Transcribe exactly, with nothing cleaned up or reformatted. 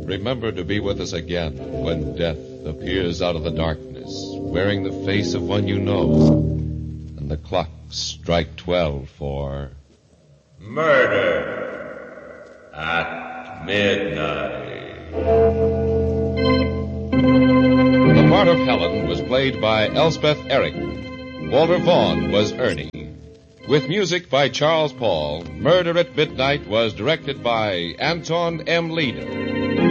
remember to be with us again when death appears out of the darkness, wearing the face of one you know, and the clocks strike twelve for... Murder at Midnight. The part of Helen was played by Elspeth Eric. Walter Vaughn was Ernie. With music by Charles Paul, Murder at Midnight was directed by Anton M. Leader.